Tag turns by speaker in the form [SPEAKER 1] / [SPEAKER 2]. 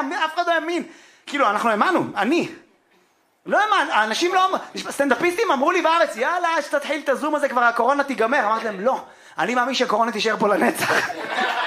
[SPEAKER 1] אף אחד לא האמין. כאילו, אנחנו האמנו, אני. לא האמן, האנשים לא... סטנדאפיסטים אמרו לי בארץ, יאללה, שתתחיל את הזום הזה, כבר הקורונה תיגמר. אמרתי להם, לא, אני מאמין שהקורונה תישאר פה לנצח.